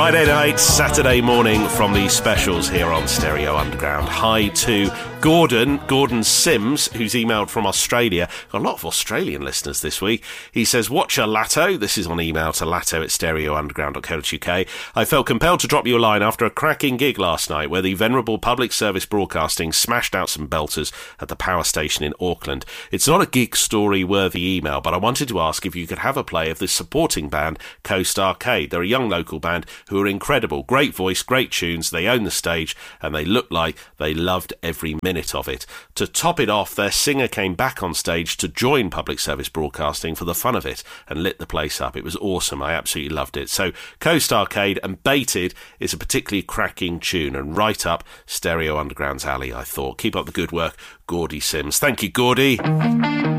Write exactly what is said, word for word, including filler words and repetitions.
Friday night, Saturday morning from the specials here on Stereo Underground. Hi to Gordon, Gordon Sims, who's emailed from Australia. Got a lot of Australian listeners this week. He says, watch a Latto. This is on email to latto at stereo underground dot co dot uk. I felt compelled to drop you a line after a cracking gig last night where the venerable Public Service Broadcasting smashed out some belters at the power station in Auckland. It's not a gig story worthy email, but I wanted to ask if you could have a play of this supporting band, Coast Arcade. They're a young local band who are incredible. Great voice, great tunes. They own the stage and they look like they loved every minute of it. To top it off, their singer came back on stage to join Public Service Broadcasting for the fun of it and lit the place up. It was awesome. I absolutely loved it. So Coast Arcade and Baited is a particularly cracking tune and right up Stereo Underground's alley, I thought. Keep up the good work, Gordy Sims. Thank you, Gordy.